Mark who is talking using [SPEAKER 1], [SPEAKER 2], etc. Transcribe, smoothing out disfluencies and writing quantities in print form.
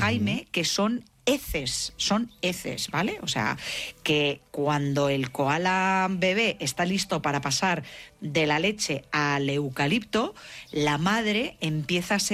[SPEAKER 1] Jaime, que son heces, ¿vale? O sea, que cuando el koala bebé está listo para pasar de la leche al eucalipto, la madre empieza a